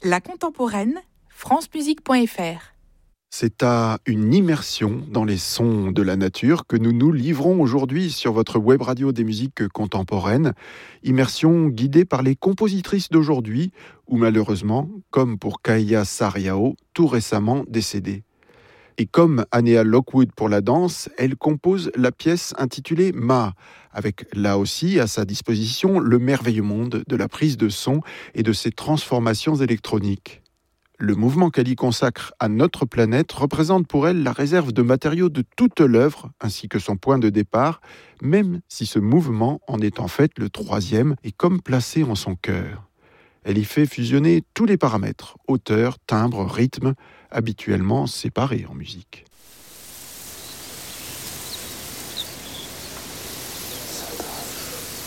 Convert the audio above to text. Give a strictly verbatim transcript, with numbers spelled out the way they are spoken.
La contemporaine, francemusique point f r. C'est à une immersion dans les sons de la nature que nous nous livrons aujourd'hui sur votre web radio des musiques contemporaines. Immersion guidée par les compositrices d'aujourd'hui, ou malheureusement, comme pour Kaya Sarriao, tout récemment décédée. Et comme Anea Lockwood pour la danse, elle compose la pièce intitulée Ma, avec là aussi à sa disposition le merveilleux monde de la prise de son et de ses transformations électroniques. Le mouvement qu'elle y consacre à notre planète représente pour elle la réserve de matériaux de toute l'œuvre, ainsi que son point de départ, même si ce mouvement en est en fait le troisième et comme placé en son cœur. Elle y fait fusionner tous les paramètres, hauteur, timbre, rythme, habituellement séparés en musique.